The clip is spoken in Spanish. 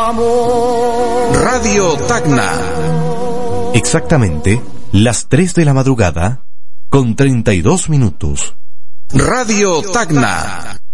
Radio Tacna. Exactamente las 3 de la madrugada con 32 minutos. Radio Tacna.